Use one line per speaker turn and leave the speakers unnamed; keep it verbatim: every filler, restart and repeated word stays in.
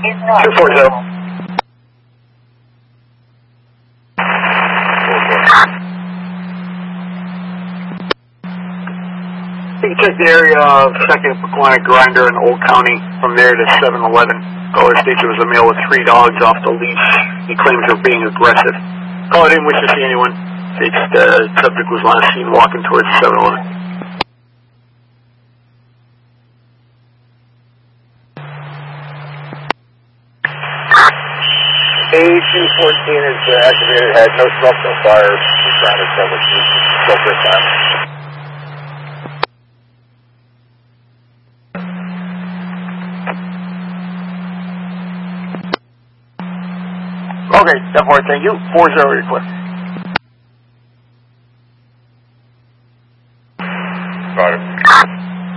two four zero. You can check the area of second Pequannock Grinder in Old County. From there to seven eleven. Caller states there was a male with three dogs off the leash. He claims they're being aggressive. Caller didn't wish to see anyone. States the subject was last seen walking towards seven eleven. A two fourteen is uh, activated. Had no smoke, no fire. We grounded several feet. Still this time. Okay, ten four, thank you. four zero request.